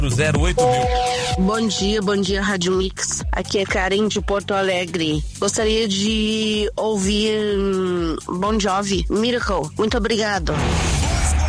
Bom dia, Rádio Mix. Aqui é Karen de Porto Alegre. Gostaria de ouvir Bon Jovi, Miracle. Muito obrigado.